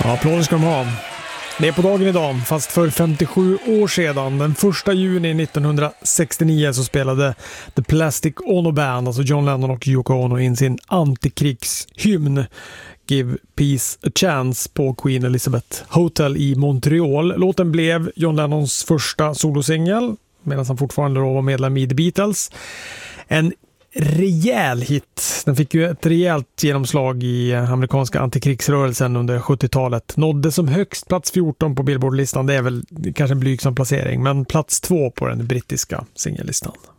Ja, applåder ska de ha. Det är på dagen idag, fast för 57 år sedan, den 1 juni 1969, så spelade The Plastic Ono Band, alltså John Lennon och Yoko Ono, in sin antikrigshymn Give Peace a Chance på Queen Elizabeth Hotel i Montreal. Låten blev John Lennons första solosingel, medan han fortfarande då var medlem i The Beatles. En rejäl hit. Den fick ju ett rejält genomslag i amerikanska antikrigsrörelsen under 70-talet. Nådde som högst plats 14 på Billboard-listan. Det är väl kanske en blygsam placering, men plats 2 på den brittiska singellistan.